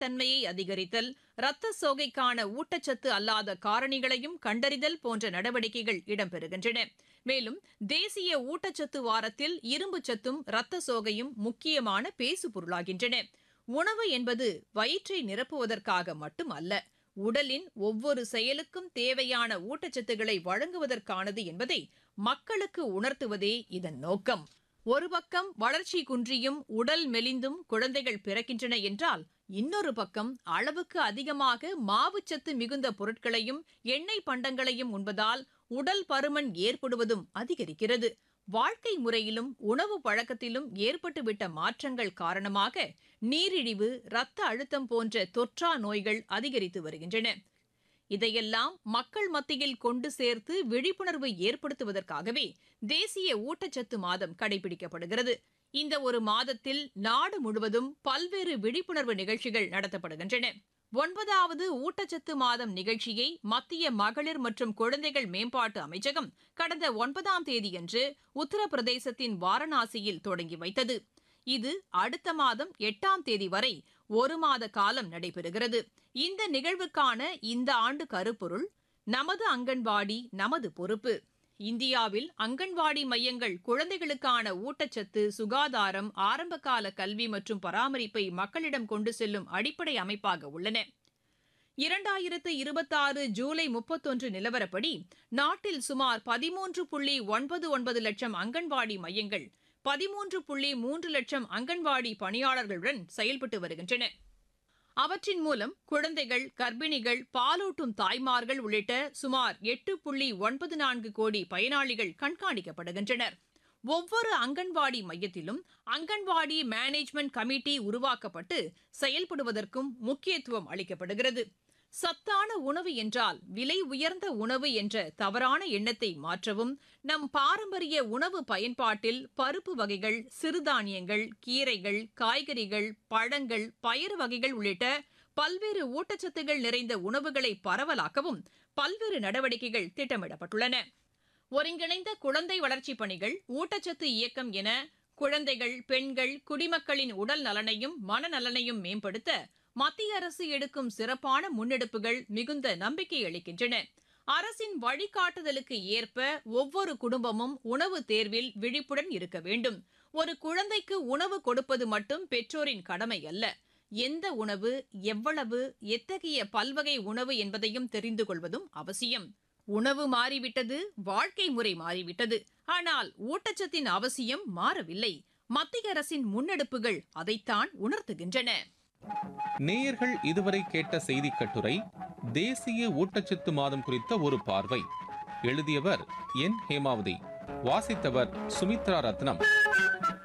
நம்பகத்தன்மையை அதிகரித்தல், இரத்த சோகைக்கான ஊட்டச்சத்து அல்லாத காரணிகளையும் கண்டறிதல் போன்ற நடவடிக்கைகள் இடம்பெறுகின்றன. மேலும் தேசிய ஊட்டச்சத்து வாரத்தில் இரும்புச்சத்தும் இரத்த சோகையும் முக்கியமான பேசுபொருளாகின்றன. உணவு என்பது வயிற்றை நிரப்புவதற்காக மட்டுமல்ல, உடலின் ஒவ்வொரு செயலுக்கும் தேவையான ஊட்டச்சத்துக்களை வழங்குவதற்கானது என்பதை மக்களுக்கு உணர்த்துவதே இதன் நோக்கம். ஒரு பக்கம் வளர்ச்சி குன்றியும் உடல் மெலிந்தும் குழந்தைகள் பிறக்கின்றன என்றால், இன்னொரு பக்கம் அளவுக்கு அதிகமாக மாவுச்சத்து மிகுந்த பொருட்களையும் எண்ணெய் பண்டங்களையும் உண்பதால் உடல் பருமன் ஏற்படுவதும் அதிகரிக்கிறது. வாழ்க்கை முறையிலும் உணவு பழக்கத்திலும் ஏற்பட்டுவிட்ட மாற்றங்கள் காரணமாக நீரிழிவு, இரத்த அழுத்தம் போன்ற தொற்றா நோய்கள் அதிகரித்து வருகின்றன. இதையெல்லாம் மக்கள் மத்தியில் கொண்டு சேர்த்து விழிப்புணர்வு ஏற்படுத்துவதற்காகவே தேசிய ஊட்டச்சத்து மாதம் கடைபிடிக்கப்படுகிறது. இந்த ஒரு மாதத்தில் நாடு முழுவதும் பல்வேறு விழிப்புணர்வு நிகழ்ச்சிகள் நடத்தப்படுகின்றன. 9வது ஊட்டச்சத்து மாதம் நிகழ்ச்சியை மத்திய மகளிர் மற்றும் குழந்தைகள் மேம்பாட்டு அமைச்சகம் கடந்த 9ஆம் தேதியன்று உத்தரப்பிரதேசத்தின் வாரணாசியில் தொடங்கி வைத்தது. இது அடுத்த மாதம் 8ஆம் தேதி வரை ஒரு மாத காலம் நடைபெறுகிறது. இந்த நிகழ்வுக்கான இந்த ஆண்டு கருப்பொருள், நமது அங்கன்வாடி நமது பொறுப்பு. இந்தியாவில் அங்கன்வாடி மையங்கள் குழந்தைகளுக்கான ஊட்டச்சத்து, சுகாதாரம், ஆரம்பகால கல்வி மற்றும் பராமரிப்பை மக்களிடம் கொண்டு செல்லும் அடிப்படை அமைப்பாக உள்ளன. 2026 ஜூலை 31 நிலவரப்படி நாட்டில் சுமார் 13.99 லட்சம் அங்கன்வாடி மையங்கள் 13.3 லட்சம் அங்கன்வாடி பணியாளர்களுடன் செயல்பட்டு வருகின்றன. அவற்றின் மூலம் குழந்தைகள், கர்ப்பிணிகள், பாலூட்டும் தாய்மார்கள் உள்ளிட்ட சுமார் 8.94 கோடி பயனாளிகள் கண்காணிக்கப்படுகின்றனர். ஒவ்வொரு அங்கன்வாடி மையத்திலும் அங்கன்வாடி மேனேஜ்மெண்ட் கமிட்டி உருவாக்கப்பட்டு செயல்படுவதற்கும் முக்கியத்துவம் அளிக்கப்படுகிறது. சத்தான உணவு என்றால் விலை உயர்ந்த உணவு என்ற தவறான எண்ணத்தை மாற்றவும், நம் பாரம்பரிய உணவு பயன்பாட்டில் பருப்பு வகைகள், சிறுதானியங்கள், கீரைகள், காய்கறிகள், பழங்கள், பயறு வகைகள் உள்ளிட்ட பல்வேறு ஊட்டச்சத்துகள் நிறைந்த உணவுகளை பரவலாக்கவும் பல்வேறு நடவடிக்கைகள் திட்டமிடப்பட்டுள்ளன. ஒருங்கிணைந்த குழந்தை வளர்ச்சி பணிகள், ஊட்டச்சத்து இயக்கம் என குழந்தைகள், பெண்கள், குடிமக்களின் உடல் நலனையும் மனநலனையும் மேம்படுத்த மத்திய அரசு எடுக்கும் சிறப்பான முன்னெடுப்புகள் மிகுந்த நம்பிக்கை அளிக்கின்றன. அரசின் வழிகாட்டுதலுக்கு ஏற்ப ஒவ்வொரு குடும்பமும் உணவு தேர்வில் விழிப்புடன் இருக்க வேண்டும். ஒரு குழந்தைக்கு உணவு கொடுப்பது மட்டும் பெற்றோரின் கடமை அல்ல. எந்த உணவு, எவ்வளவு, எத்தகைய பல்வகை உணவு என்பதையும் தெரிந்து கொள்வதும் அவசியம். உணவு மாறிவிட்டது, வாழ்க்கை முறை மாறிவிட்டது. ஆனால் ஊட்டச்சத்தின் அவசியம் மாறவில்லை. மத்திய அரசின் முன்னெடுப்புகள் அதைத்தான் உணர்த்துகின்றன. நேயர்கள் இதுவரை கேட்ட செய்தி கட்டுரை தேசிய ஊட்டச்சத்து மாதம் குறித்த ஒரு பார்வை. எழுதியவர் என். ஹேமாவதி. வாசித்தவர் சுமித்ரா ரத்னம்.